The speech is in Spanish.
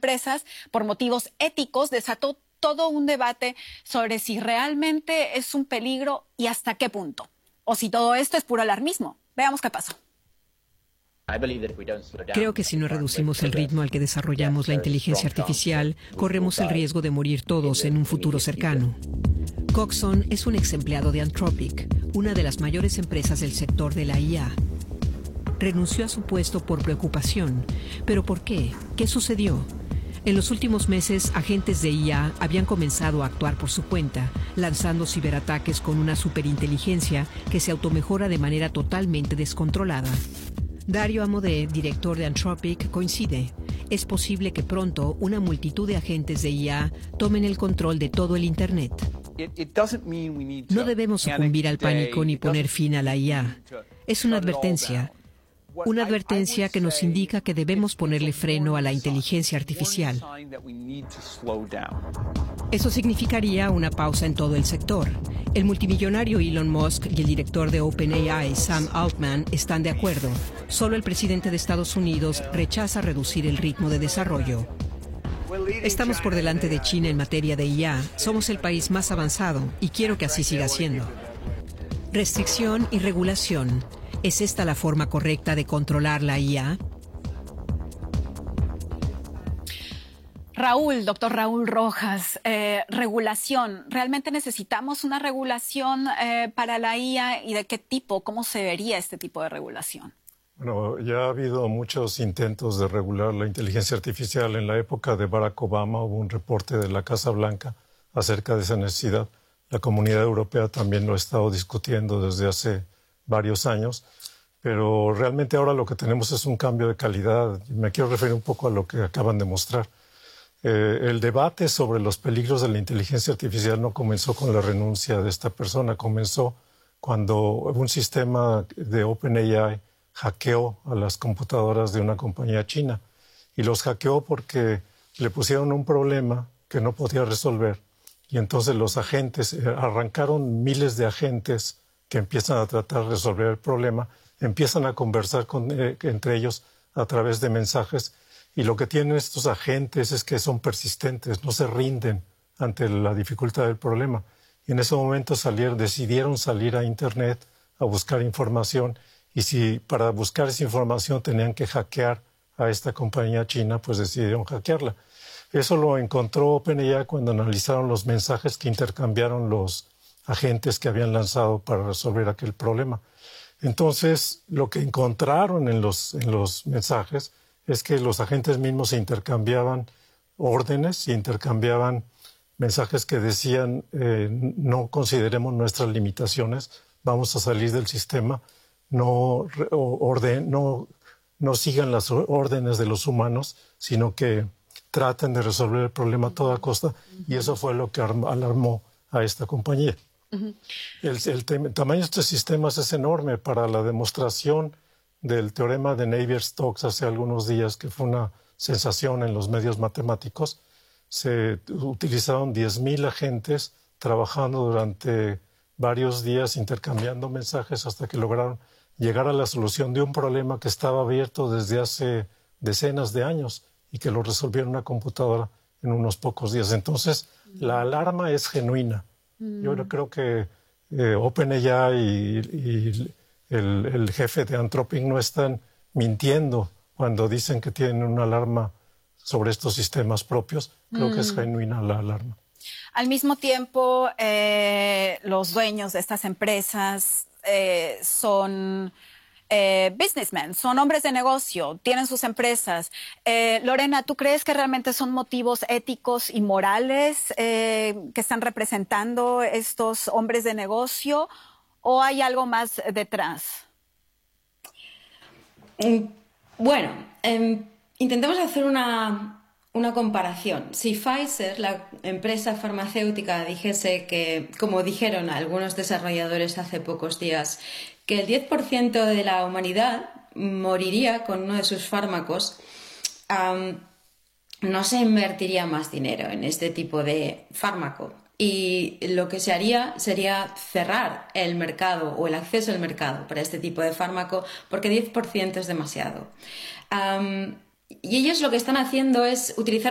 empresas por motivos éticos desató todo un debate sobre si realmente es un peligro y hasta qué punto. O si todo esto es puro alarmismo. Veamos qué pasó. Creo que si no reducimos el ritmo al que desarrollamos la inteligencia artificial, corremos el riesgo de morir todos en un futuro cercano. Coxon es un ex empleado de Anthropic, una de las mayores empresas del sector de la IA. Renunció a su puesto por preocupación. ¿Pero por qué? ¿Qué sucedió? En los últimos meses, agentes de IA habían comenzado a actuar por su cuenta, lanzando ciberataques con una superinteligencia que se automejora de manera totalmente descontrolada. Dario Amodei, director de Anthropic, coincide. Es posible que pronto una multitud de agentes de IA tomen el control de todo el Internet. No debemos sucumbir al pánico ni poner fin a la IA. Es una advertencia. Una advertencia que nos indica que debemos ponerle freno a la inteligencia artificial. Eso significaría una pausa en todo el sector. El multimillonario Elon Musk y el director de OpenAI, Sam Altman, están de acuerdo. Solo el presidente de Estados Unidos rechaza reducir el ritmo de desarrollo. Estamos por delante de China en materia de IA. Somos el país más avanzado y quiero que así siga siendo. Restricción y regulación. ¿Es esta la forma correcta de controlar la IA? Doctor Raúl Rojas, regulación. ¿Realmente necesitamos una regulación para la IA y de qué tipo? ¿Cómo se vería este tipo de regulación? Bueno, ya ha habido muchos intentos de regular la inteligencia artificial. En la época de Barack Obama hubo un reporte de la Casa Blanca acerca de esa necesidad. La Comunidad Europea también lo ha estado discutiendo desde hace varios años, pero realmente ahora lo que tenemos es un cambio de calidad. Me quiero referir un poco a lo que acaban de mostrar. El debate sobre los peligros de la inteligencia artificial no comenzó con la renuncia de esta persona, comenzó cuando un sistema de OpenAI hackeó a las computadoras de una compañía china y los hackeó porque le pusieron un problema que no podía resolver y entonces los agentes, arrancaron miles de agentes que empiezan a tratar de resolver el problema, empiezan a conversar entre ellos a través de mensajes y lo que tienen estos agentes es que son persistentes, no se rinden ante la dificultad del problema. Y en ese momento decidieron salir a Internet a buscar información y si para buscar esa información tenían que hackear a esta compañía china, pues decidieron hackearla. Eso lo encontró OpenAI cuando analizaron los mensajes que intercambiaron los agentes que habían lanzado para resolver aquel problema. Entonces, lo que encontraron en los mensajes es que los agentes mismos se intercambiaban órdenes, y intercambiaban mensajes que decían no consideremos nuestras limitaciones, vamos a salir del sistema, no sigan las órdenes de los humanos, sino que traten de resolver el problema a toda costa, y eso fue lo que alarmó a esta compañía. El tamaño de estos sistemas es enorme. Para la demostración del teorema de Navier-Stokes hace algunos días, que fue una sensación en los medios matemáticos, se utilizaron 10,000 agentes trabajando durante varios días intercambiando mensajes hasta que lograron llegar a la solución de un problema que estaba abierto desde hace decenas de años y que lo resolvieron una computadora en unos pocos días. Entonces, la alarma es genuina. Yo creo que OpenAI y el jefe de Anthropic no están mintiendo cuando dicen que tienen una alarma sobre estos sistemas propios. Creo que es genuina la alarma. Al mismo tiempo, los dueños de estas empresas son businessmen, son hombres de negocio, tienen sus empresas. Lorena, ¿tú crees que realmente son motivos éticos y morales que están representando estos hombres de negocio o hay algo más detrás? Bueno, intentemos hacer una comparación. Si Pfizer, la empresa farmacéutica, dijese que, como dijeron algunos desarrolladores hace pocos días, que el 10% de la humanidad moriría con uno de sus fármacos, no se invertiría más dinero en este tipo de fármaco. Y lo que se haría sería cerrar el mercado o el acceso al mercado para este tipo de fármaco, porque 10% es demasiado. Y ellos lo que están haciendo es utilizar